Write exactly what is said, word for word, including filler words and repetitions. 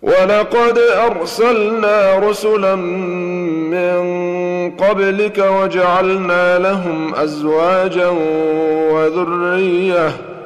ولقد أرسلنا رسلا من قبلك وجعلنا لهم أزواجا وذرية